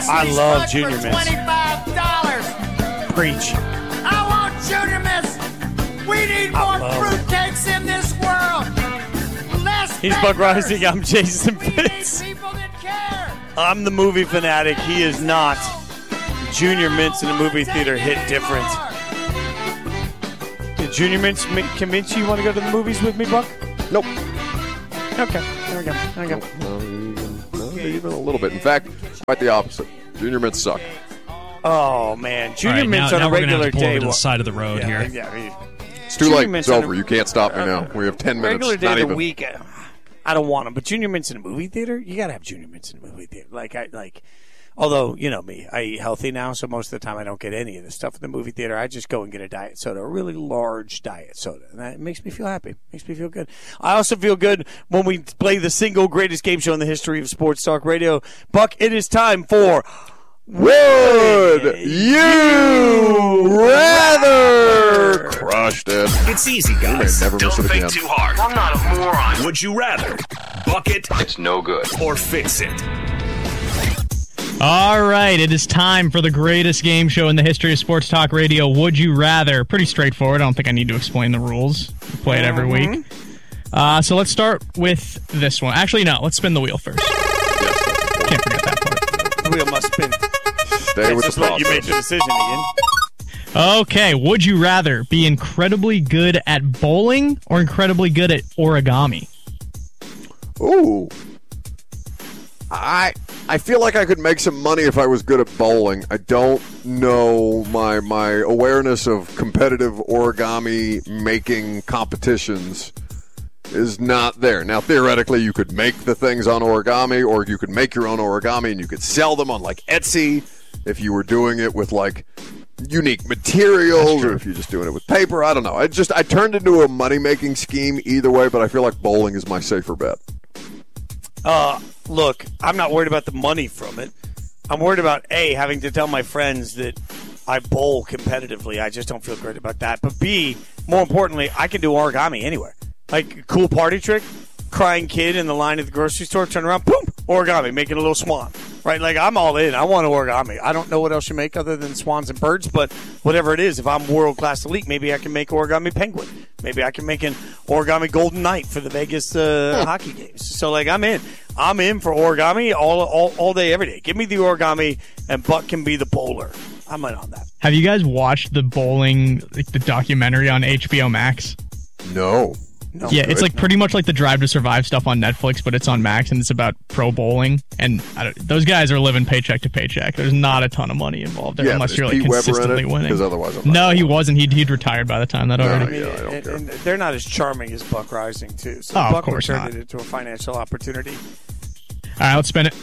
I love Junior Mints. $25. Preach. I want Junior Mints. We need more fruitcakes in this world. Less He's Buck Rising. I'm Jason We need Fitz. people that care. I'm the movie fanatic. He is not. Junior Mints in the movie theater hit different. Did Junior Mints convince you want to go to the movies with me, Buck? Nope. Okay, there we go. Not even a little bit. In fact, quite the opposite. Junior Mints suck. Oh, man. Junior All right, Mints now on a we're gonna regular have to pull day. over to the side of the road here. It's too Junior late. Mints It's on over. a- You can't stop me now. We have 10 minutes. Regular day Not of the even. week, I don't want them. But Junior Mints in a movie theater, you got to have Junior Mints in a movie theater. Although, you know me, I eat healthy now, so most of the time I don't get any of the stuff in the movie theater. I just go and get a diet soda, a really large diet soda. And that makes me feel happy. Makes me feel good. I also feel good when we play the single greatest game show in the history of Sports Talk Radio. Buck, it is time for Would you rather? Crushed it. It's easy, guys. never miss Don't it think again. too hard. I'm not a moron. Would you rather? Bucket It's no good. or fix it? All right, it is time for the greatest game show in the history of Sports Talk Radio. Would you rather? Pretty straightforward. I don't think I need to explain the rules. We play it every week. So let's start with this one. Actually, no. Let's spin the wheel first. Can't forget that part. the wheel must spin. Stay with the Just let you make process. the decision, Ian. Okay, would you rather be incredibly good at bowling or incredibly good at origami? Ooh. I feel like I could make some money if I was good at bowling. I don't know my awareness of competitive origami making competitions is not there. Now, theoretically, you could make the things on origami, or you could make your own origami and you could sell them on like Etsy if you were doing it with like unique materials, or if you're just doing it with paper. I don't know. I turned into a money making scheme either way, but I feel like bowling is my safer bet. Look, I'm not worried about the money from it. I'm worried about, A, having to tell my friends that I bowl competitively. I just don't feel great about that. But B, more importantly, I can do origami anywhere. Like, cool party trick, crying kid in the line at the grocery store, turn around, boom, origami, making a little swan. Right? Like, I'm all in. I want origami. I don't know what else you make other than swans and birds, but whatever it is, if I'm world-class elite, maybe I can make origami penguin. Maybe I can make an origami golden knight for the Vegas hockey games. So, like, I'm in. I'm in for origami all day, every day. Give me the origami, and Buck can be the bowler. I'm in on that. Have you guys watched the bowling, like the documentary on HBO Max? No. Yeah, it's like pretty much like the Drive to Survive stuff on Netflix, but it's on Max, and it's about pro bowling. And those guys are living paycheck to paycheck. There's not a ton of money involved there unless you're like Pete Weber in consistently it? winning. Because otherwise I'm No, not he wasn't. He'd retired by the time that already. Yeah, I don't care. And they're not as charming as Buck Rising, too. So Oh, of Buck course turned not. it into a financial opportunity. All right, let's spin it.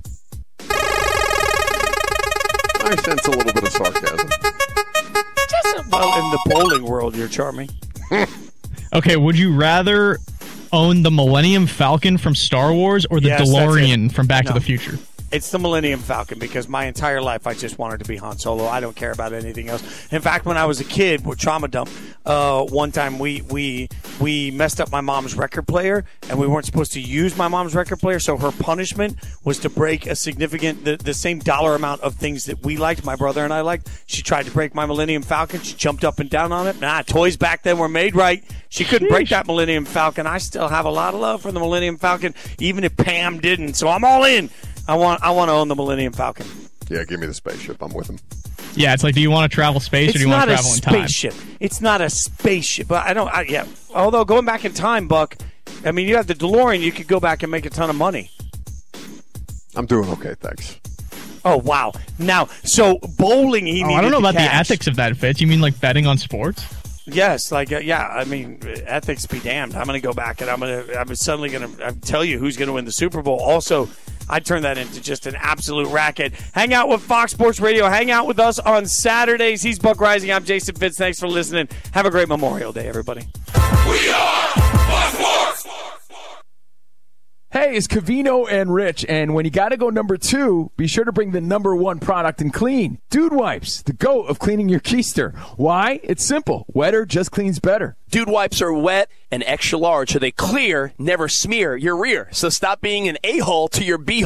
I sense a little bit of sarcasm. Well, in the bowling world, you're charming. Okay, would you rather own the Millennium Falcon from Star Wars or the Yes, that's DeLorean it. from Back to No. the Future? It's the Millennium Falcon, because my entire life I just wanted to be Han Solo. I don't care about anything else. In fact, when I was a kid with Trauma Dump, one time we messed up my mom's record player, and we weren't supposed to use my mom's record player, so her punishment was to break a significant, the same dollar amount of things that we liked, my brother and I liked. She tried to break my Millennium Falcon. She jumped up and down on it. Nah, toys back then were made right. She couldn't break that Millennium Falcon. I still have a lot of love for the Millennium Falcon, even if Pam didn't. So I'm all in. I want to own the Millennium Falcon. Yeah, give me the spaceship. I'm with him. Yeah, it's like, do you want to travel space or do you want to travel in time? It's not a spaceship. But yeah. Although going back in time, Buck, I mean, you have the DeLorean. You could go back and make a ton of money. I'm doing okay, thanks. Oh, wow. Now, so bowling, he needed I don't know the about cash. the ethics of that, Fitz. You mean like betting on sports? Yes, I mean, ethics be damned. I'm going to go back and I'm suddenly going to tell you who's going to win the Super Bowl. Also, I turn that into just an absolute racket. Hang out with Fox Sports Radio. Hang out with us on Saturdays. He's Buck Rising. I'm Jason Fitz. Thanks for listening. Have a great Memorial Day, everybody. We are Fox Sports. Hey, it's Cavino and Rich, and when you gotta go number 2, be sure to bring the number 1 product in clean. Dude Wipes, the GOAT of cleaning your keister. Why? It's simple. Wetter just cleans better. Dude Wipes are wet and extra large, so they clear, never smear your rear. So stop being an a-hole to your b-hole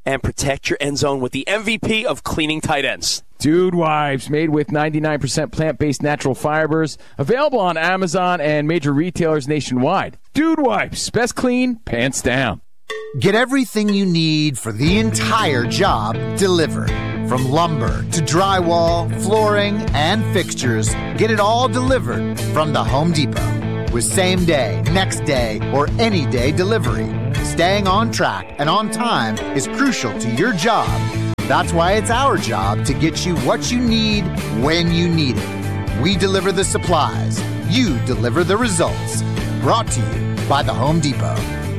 and protect your end zone with the MVP of cleaning tight ends. Dude Wipes, made with 99% plant-based natural fibers. Available on Amazon and major retailers nationwide. Dude Wipes, best clean, pants down. Get everything you need for the entire job delivered. From lumber to drywall, flooring, and fixtures, get it all delivered from the Home Depot. With same day, next day, or any day delivery, staying on track and on time is crucial to your job. That's why it's our job to get you what you need when you need it. We deliver the supplies. You deliver the results. Brought to you by the Home Depot.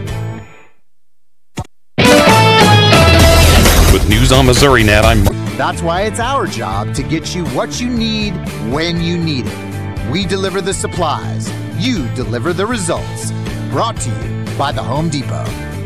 With News on Missouri Net, That's why it's our job to get you what you need when you need it. We deliver the supplies. You deliver the results. Brought to you by the Home Depot.